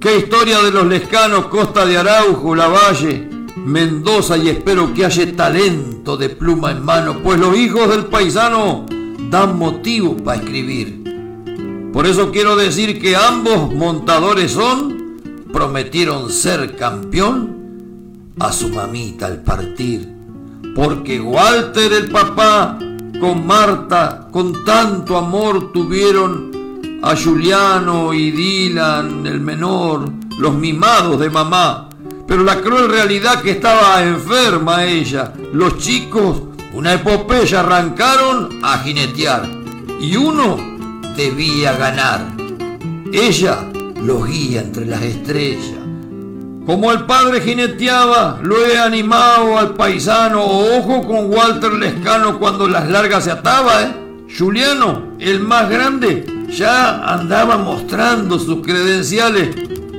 qué historia de los Lescanos, Costa de Araujo, Lavalle, Mendoza, y espero que haya talento de pluma en mano, pues los hijos del paisano dan motivo para escribir. Por eso quiero decir que ambos montadores prometieron ser campeón a su mamita al partir, porque Walter el papá con Marta con tanto amor tuvieron a Juliano y Dylan el menor, los mimados de mamá. Pero la cruel realidad que estaba enferma ella. Los chicos, una epopeya, arrancaron a jinetear y uno debía ganar. Ella los guía entre las estrellas. Como el padre jineteaba, lo he animado al paisano. Ojo con Walter Lescano cuando las largas se ataba, Juliano, el más grande, ya andaba mostrando sus credenciales.